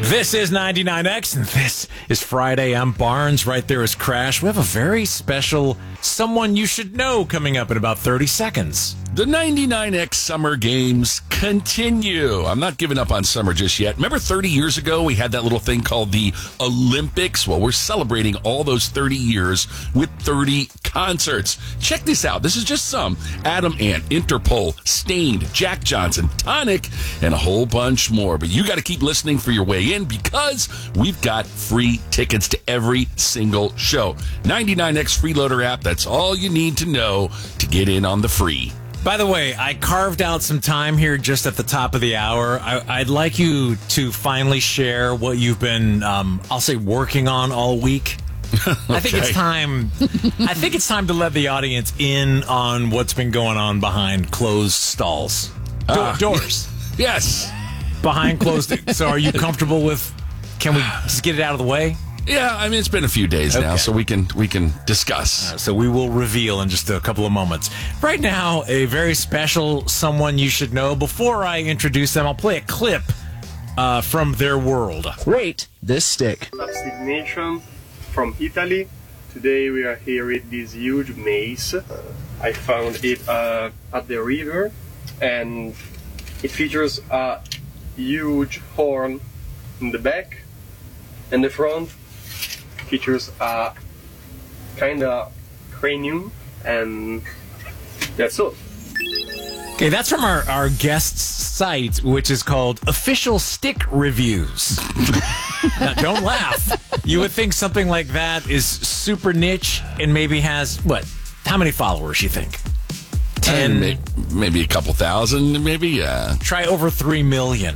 This is 99X, and this is Friday. I'm Barnes. Right there is Crash. We have a very special someone you should know coming up in about 30 seconds. The 99X Summer Games continue. I'm not giving up on summer just yet. Remember 30 years ago, we had that little thing called the Olympics? Well, we're celebrating all those 30 years with 30 concerts. Check this out. This is just some. Adam Ant, Interpol, Stained, Jack Johnson, Tonic, and a whole bunch more. But you got to keep listening for your way in because we've got free tickets to every single show. 99X Freeloader app. That's all you need to know to get in on the free. By the way, I carved out some time here just at the top of the hour. I'd like you to finally share what you've been, I'll say, working on all week. I think it's time. I think it's time to let the audience in on what's been going on behind closed stalls, doors. Yes, behind closed. So, are you comfortable with? Can we just get it out of the way? Yeah, I mean, it's been a few days now, so we can discuss. So we will reveal in just a couple of moments. Right now, a very special someone you should know. Before I introduce them, I'll play a clip from their world. Rate this stick. Destination from Italy. Today we are here with this huge mace. I found it at the river, and it features a huge horn in the back, and the front features a kind of cranium, and that's all. Okay, that's from our guest's site, which is called Official Stick Reviews. Now, don't laugh. You would think something like that is super niche and maybe has, what, how many followers, you think? 10? Maybe a couple thousand, maybe. Try over 3 million.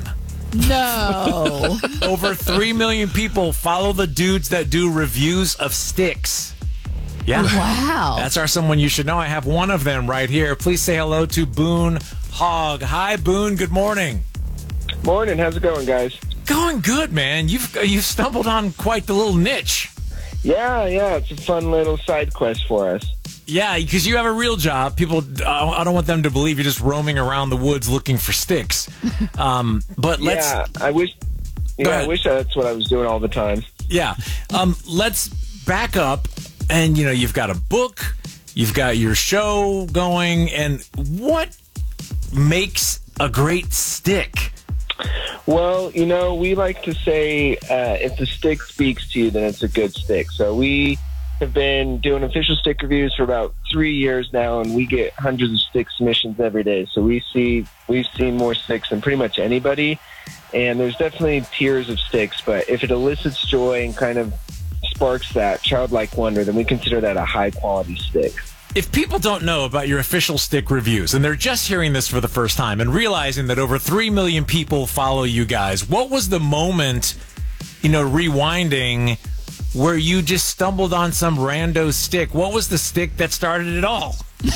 No. Over 3 million people follow the dudes that do reviews of sticks. Yeah. Wow. That's our someone you should know. I have one of them right here. Please say hello to Boone Hogg. Hi, Boone. Good morning. Morning. How's it going, guys? Going good, man. You've stumbled on quite the little niche. Yeah. It's a fun little side quest for us. Yeah, because you have a real job. People, I don't want them to believe you're just roaming around the woods looking for sticks. But let's. Yeah, I wish. Yeah, I wish that's what I was doing all the time. Yeah, let's back up, and you've got a book, you've got your show going, and what makes a great stick? Well, we like to say if the stick speaks to you, then it's a good stick. So we have been doing official stick reviews for about 3 years now, and we get hundreds of stick submissions every day. So we've seen more sticks than pretty much anybody, and there's definitely tiers of sticks, but if it elicits joy and kind of sparks that childlike wonder, then we consider that a high quality stick. If people don't know about your official stick reviews, and they're just hearing this for the first time and realizing that over 3 million people follow you guys, what was the moment, rewinding, where you just stumbled on some rando stick? What was the stick that started it all?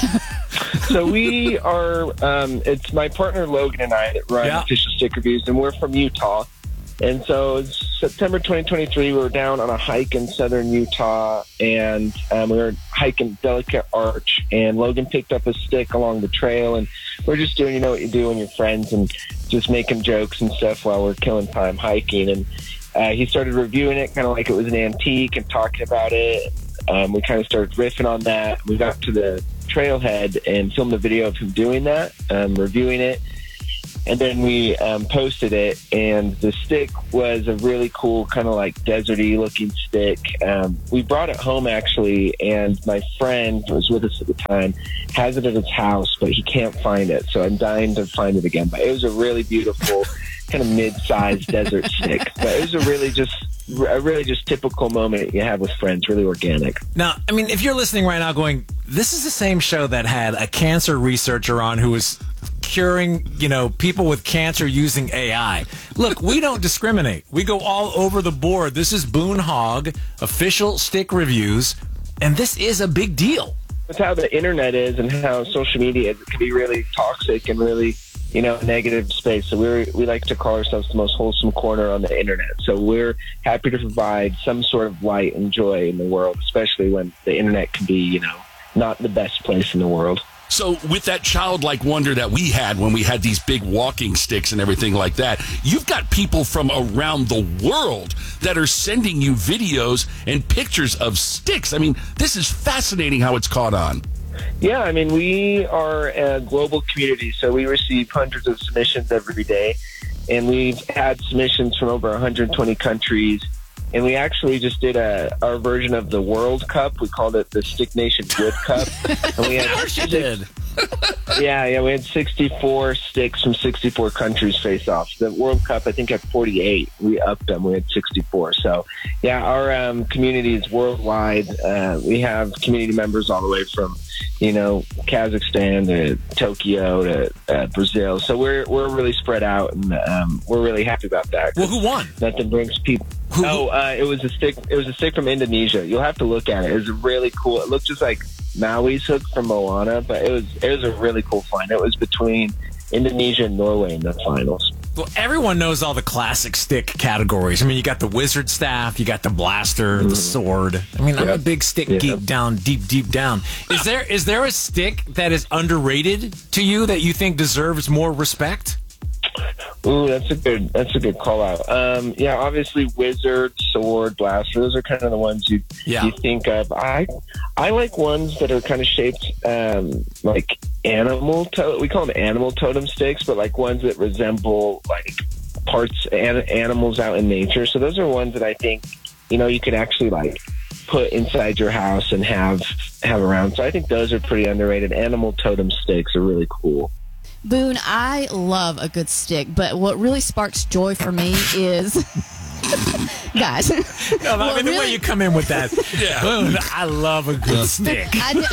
So we are, it's my partner Logan and I that run Official Stick Reviews, and we're from Utah. And so it's September 2023, we were down on a hike in southern Utah, and we were hiking Delicate Arch, and Logan picked up a stick along the trail, and we're just doing, what you do when you're friends, and just making jokes and stuff while we're killing time hiking. And he started reviewing it kind of like it was an antique and talking about it. We kind of started riffing on that. We got to the trailhead and filmed a video of him doing that, reviewing it. And then we posted it, and the stick was a really cool kind of like deserty looking stick. We brought it home actually, and my friend who was with us at the time has it at his house, but he can't find it. So I'm dying to find it again. But it was a really beautiful kind of mid-sized desert stick. But it was a really just typical moment you have with friends, really organic. Now, I mean, if you're listening right now going, this is the same show that had a cancer researcher on who was curing, people with cancer using AI. Look, we don't discriminate. We go all over the board. This is Boone Hogg, Official Stick Reviews, and this is a big deal. That's how the internet is and how social media can be really toxic and really, negative space. So we like to call ourselves the most wholesome corner on the internet. So we're happy to provide some sort of light and joy in the world, especially when the internet can be, not the best place in the world. So with that childlike wonder that we had when we had these big walking sticks and everything like that, you've got people from around the world that are sending you videos and pictures of sticks. I mean, this is fascinating how it's caught on. Yeah, I mean, we are a global community, so we receive hundreds of submissions every day, and we've had submissions from over 120 countries. And we actually just did our version of the World Cup. We called it the Stick Nation Wood Cup. And we had we had 64 sticks from 64 countries face off. The World Cup, I think, had 48. We upped them. We had 64. So, yeah, our community is worldwide. We have community members all the way from, Kazakhstan to Tokyo to Brazil. So we're really spread out, and we're really happy about that. Well, who won? That brings people. It was a stick. It was a stick from Indonesia. You'll have to look at it. It was really cool. It looked just like Maui's hook from Moana, but it was a really cool find. It was between Indonesia and Norway in the finals. Well, everyone knows all the classic stick categories. I mean, you got the wizard staff, you got the blaster, the sword. I mean, I'm a big stick geek down deep down. Is there a stick that is underrated to you that you think deserves more respect? Ooh, that's a good call out. Obviously wizard, sword, blaster, those are kind of the ones you think of. I like ones that are kind of shaped like we call them animal totem sticks, but like ones that resemble like parts animals out in nature. So those are ones that I think you could actually like put inside your house and have around. So I think those are pretty underrated. Animal totem sticks are really cool. Boone, I love a good stick, but what really sparks joy for me is... Guys. No, I mean, the way you come in with that. Yeah. Boone, I love a good stick.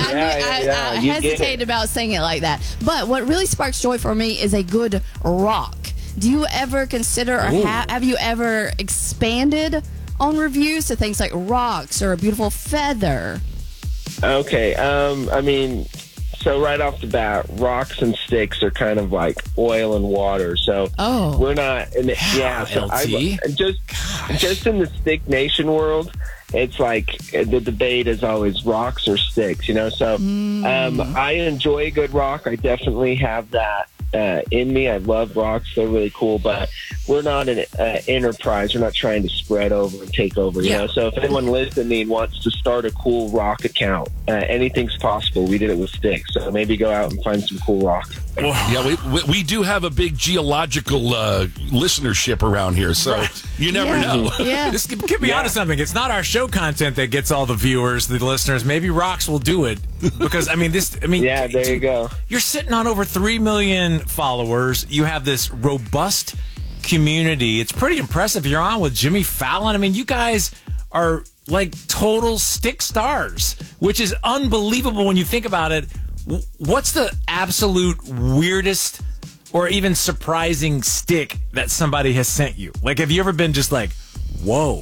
I hesitated about saying it like that. But what really sparks joy for me is a good rock. Do you ever consider or have you ever expanded on reviews to things like rocks or a beautiful feather? Okay. I mean... So right off the bat, rocks and sticks are kind of like oil and water. So we're not in the, just in the Stick Nation world, it's like the debate is always rocks or sticks, So I enjoy a good rock. I definitely have that in me. I love rocks. They're really cool, but we're not an enterprise. We're not trying to spread over and take over, So if anyone listening wants to start a cool rock account, anything's possible. We did it with sticks, so maybe go out and find some cool rocks. Yeah, we do have a big geological listenership around here, so you never know. Yeah. This could be onto something. It's not our show content that gets all the viewers, the listeners. Maybe rocks will do it because yeah, there you go. You're sitting on over 3 million followers. You have this robust community. It's pretty impressive. You're on with Jimmy Fallon. I mean, you guys are like total stick stars, which is unbelievable when you think about it. What's the absolute weirdest or even surprising stick that somebody has sent you? Like, have you ever been just like, whoa?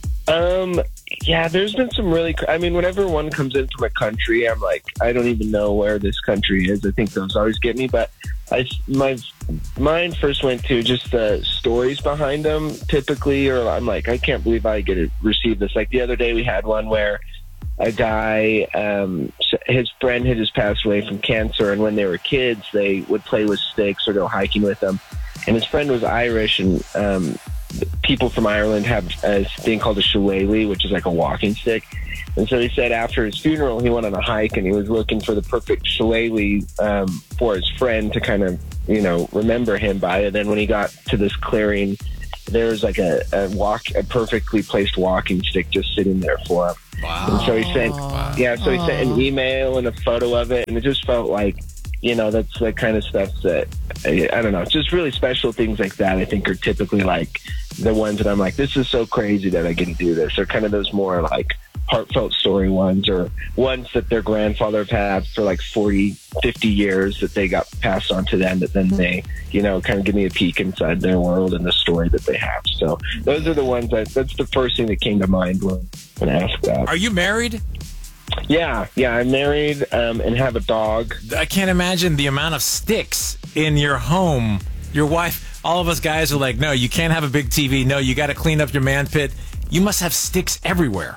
Yeah, there's been some really... whenever one comes in from a country, I'm like, I don't even know where this country is. I think those always get me, but my mind first went to just the stories behind them, typically, or I'm like, I can't believe I get to receive this. Like, the other day we had one where a guy, his friend had just passed away from cancer, and when they were kids, they would play with sticks or go hiking with them. And his friend was Irish, and people from Ireland have a thing called a shillelagh, which is like a walking stick. And so he said after his funeral, he went on a hike and he was looking for the perfect shillelagh for his friend to kind of, remember him by. And then when he got to this clearing, there was like a perfectly placed walking stick just sitting there for him. Wow. And so he sent, he sent an email and a photo of it, and it just felt like, that's the kind of stuff that, I don't know, just really special things like that, I think, are typically like the ones that I'm like, this is so crazy that I get to do this. Or kind of those more like heartfelt story ones, or ones that their grandfather had for like 40, 50 years that they got passed on to them, that then they, kind of give me a peek inside their world and the story that they have. So those are the ones that's the first thing that came to mind when I asked that. Are you married? Yeah, I'm married and have a dog. I can't imagine the amount of sticks in your home. Your wife, all of us guys are like, no, you can't have a big TV. No, you got to clean up your man pit. You must have sticks everywhere.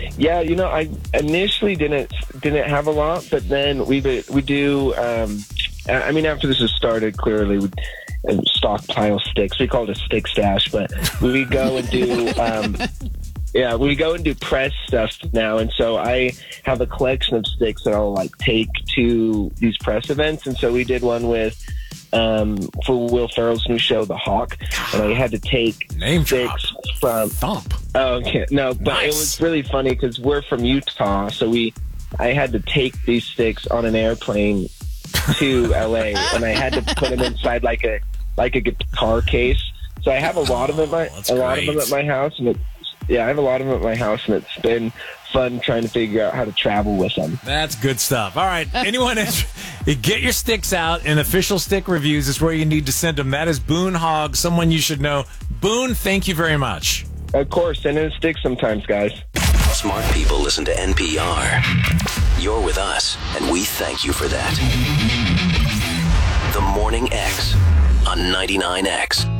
Yeah, I initially didn't have a lot, but then we do. After this has started, clearly we stockpile sticks. We call it a stick stash, but we go and do. We go and do press stuff now, and so I have a collection of sticks that I'll take to these press events, and so we did one with. For Will Ferrell's new show, The Hawk, and I had to take sticks from Thump. Oh, okay, no, but nice. It was really funny because we're from Utah, so I had to take these sticks on an airplane to LA, and I had to put them inside like a guitar case. So I have a lot of them at my house, and I have a lot of them at my house, and it's been fun trying to figure out how to travel with them. That's good stuff. All right, anyone get your sticks out, and Official Stick Reviews is where you need to send them. That is Boone Hogg, someone you should know. Boone, thank you very much. Of course, send in sticks sometimes, guys. Smart people listen to NPR. You're with us, and we thank you for that. The Morning X on 99X.